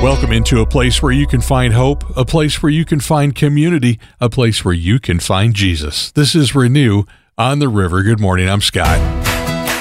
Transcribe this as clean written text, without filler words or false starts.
Welcome into a place where you can find hope, a place where you can find community, a place where you can find Jesus. This is Renew on the River. Good morning, I'm Scott.